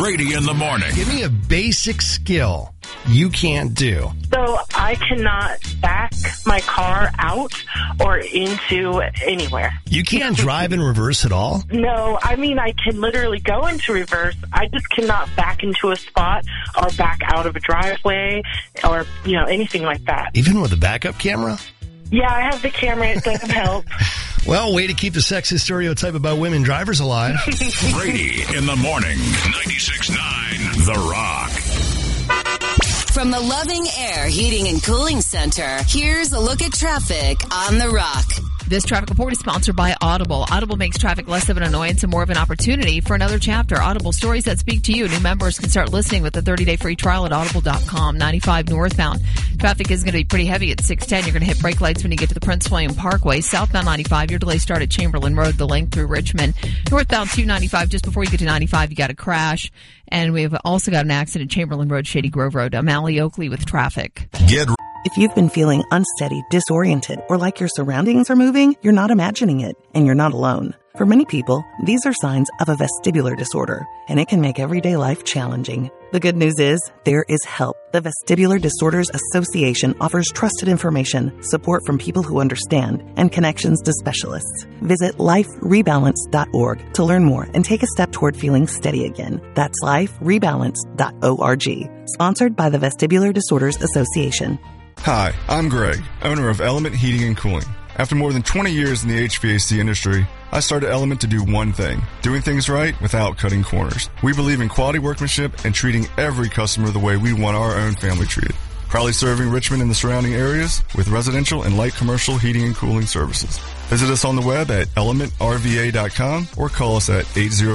Brady in the morning. Give me a basic skill you can't do. So I cannot back my car out or into anywhere. You can't drive in reverse at all? No, I mean, I can literally go into reverse. I just cannot back into a spot or back out of a driveway or, anything like that. Even with a backup camera? Yeah, I have the camera. It doesn't help. Well, way to keep the sexist stereotype about women drivers alive. Brady in the morning. 96.9 The Rock. From the Loving Air Heating and Cooling Center, here's a look at traffic on The Rock. This traffic report is sponsored by Audible. Audible makes traffic less of an annoyance and more of an opportunity for another chapter. Audible, stories that speak to you. New members can start listening with a 30-day free trial at audible.com. 95 northbound. Traffic is going to be pretty heavy at 610. You're going to hit brake lights when you get to the Prince William Parkway. Southbound 95, your delay start at Chamberlain Road, the length through Richmond. Northbound 295, just before you get to 95, you got a crash. And we've also got an accident, Chamberlain Road, Shady Grove Road. I'm Allie Oakley with traffic. If you've been feeling unsteady, disoriented, or like your surroundings are moving, you're not imagining it, and you're not alone. For many people, these are signs of a vestibular disorder, and it can make everyday life challenging. The good news is, there is help. The Vestibular Disorders Association offers trusted information, support from people who understand, and connections to specialists. Visit liferebalance.org to learn more and take a step toward feeling steady again. That's liferebalance.org. Sponsored by the Vestibular Disorders Association. Hi, I'm Greg, owner of Element Heating and Cooling. After more than 20 years in the HVAC industry, I started Element to do one thing, doing things right without cutting corners. We believe in quality workmanship and treating every customer the way we want our own family treated. Proudly serving Richmond and the surrounding areas with residential and light commercial heating and cooling services. Visit us on the web at elementrva.com or call us at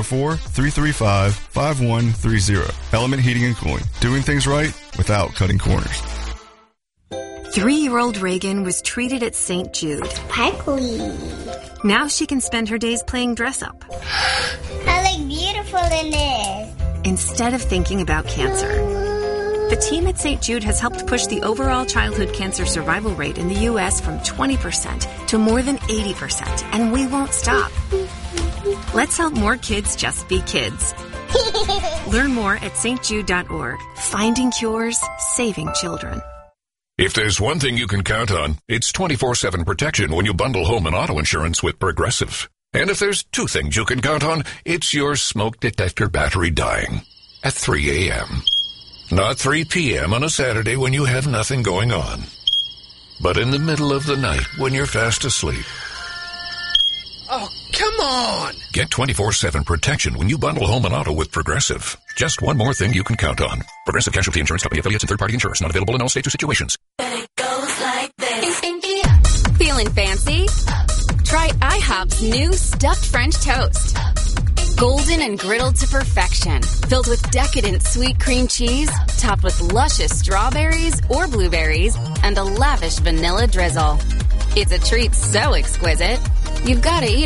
804-335-5130. Element Heating and Cooling, doing things right without cutting corners. 3-year-old Reagan was treated at St. Jude. Sparkly. Now she can spend her days playing dress-up. I look beautiful in this. Instead of thinking about cancer. The team at St. Jude has helped push the overall childhood cancer survival rate in the U.S. from 20% to more than 80%, and we won't stop. Let's help more kids just be kids. Learn more at stjude.org. Finding cures, saving children. If there's one thing you can count on, it's 24/7 protection when you bundle home and auto insurance with Progressive. And if there's two things you can count on, it's your smoke detector battery dying at 3 a.m. Not 3 p.m. on a Saturday when you have nothing going on, but in the middle of the night when you're fast asleep. Oh, come on! Get 24/7 protection when you bundle home and auto with Progressive. Just one more thing you can count on. Progressive Casualty Insurance Company, affiliates, and third-party insurers. Not available in all states or situations. It goes like this. Feeling fancy? Try IHOP's new stuffed French toast. Golden and griddled to perfection. Filled with decadent sweet cream cheese, topped with luscious strawberries or blueberries, and a lavish vanilla drizzle. It's a treat so exquisite, you've got to eat